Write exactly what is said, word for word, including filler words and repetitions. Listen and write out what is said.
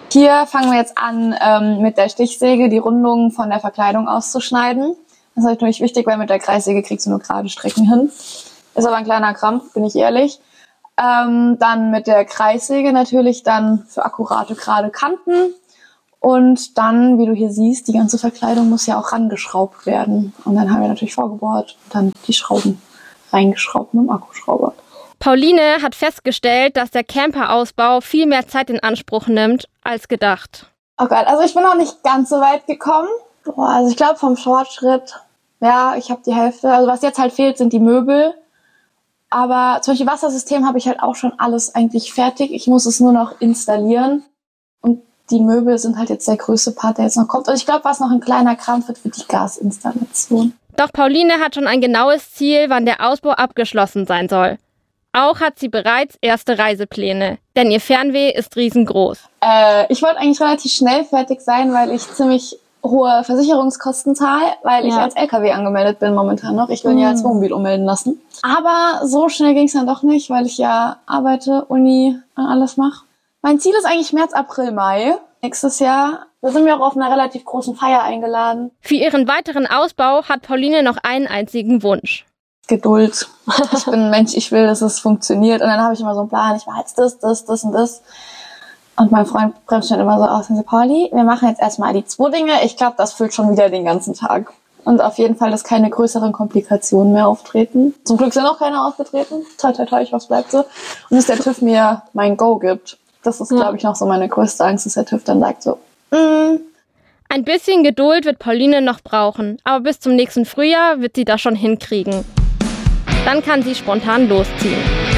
Hier fangen wir jetzt an, ähm, mit der Stichsäge die Rundungen von der Verkleidung auszuschneiden. Das ist natürlich wichtig, weil mit der Kreissäge kriegst du nur gerade Strecken hin. Ist aber ein kleiner Krampf, bin ich ehrlich. Ähm, dann mit der Kreissäge natürlich dann für akkurate, gerade Kanten. Und dann, wie du hier siehst, die ganze Verkleidung muss ja auch rangeschraubt werden. Und dann haben wir natürlich vorgebohrt und dann die Schrauben reingeschraubt mit dem Akkuschrauber. Pauline hat festgestellt, dass der Camperausbau viel mehr Zeit in Anspruch nimmt als gedacht. Oh Gott, also ich bin noch nicht ganz so weit gekommen. Boah, also ich glaube vom Fortschritt, ja, ich habe die Hälfte. Also was jetzt halt fehlt, sind die Möbel. Aber zum Beispiel Wassersystem habe ich halt auch schon alles eigentlich fertig. Ich muss es nur noch installieren. Und die Möbel sind halt jetzt der größte Part, der jetzt noch kommt. Und ich glaube, was noch ein kleiner Krampf wird, wird die Gasinstallation. Doch Pauline hat schon ein genaues Ziel, wann der Ausbau abgeschlossen sein soll. Auch hat sie bereits erste Reisepläne, denn ihr Fernweh ist riesengroß. Äh, ich wollte eigentlich relativ schnell fertig sein, weil ich ziemlich hohe Versicherungskosten zahle, weil ich ja. als L K W angemeldet bin momentan noch. Ich will ihn mhm. ja als Wohnmobil ummelden lassen. Aber so schnell ging es dann doch nicht, weil ich ja arbeite, Uni und alles mache. Mein Ziel ist eigentlich März, April, Mai nächstes Jahr. Da sind wir auch auf einer relativ großen Feier eingeladen. Für ihren weiteren Ausbau hat Pauline noch einen einzigen Wunsch. Geduld. Ich bin ein Mensch, ich will, dass es funktioniert. Und dann habe ich immer so einen Plan, ich mache jetzt das, das, das und das. Und mein Freund bremst dann immer so aus und sagt, Pauli, wir machen jetzt erstmal die zwei Dinge. Ich glaube, das füllt schon wieder den ganzen Tag. Und auf jeden Fall, dass keine größeren Komplikationen mehr auftreten. Zum Glück sind noch keine aufgetreten. Toi, toi, toi, was bleibt so. Und dass der TÜV mir mein Go gibt. Das ist, glaube ich, noch so meine größte Angst, dass der TÜV dann sagt so, mm. Ein bisschen Geduld wird Pauline noch brauchen. Aber bis zum nächsten Frühjahr wird sie das schon hinkriegen. Dann kann sie spontan losziehen.